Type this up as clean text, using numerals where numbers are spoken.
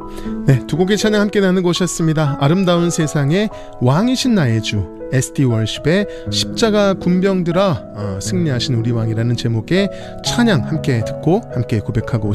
네, 두 곡의 찬양 함께 나누고 오셨습니다. 아름다운 세상의 왕이신 나의 주, SD 월십의 십자가 군병들아 승리하신 우리 왕이라는 제목의 찬양 함께 듣고 함께 고백하고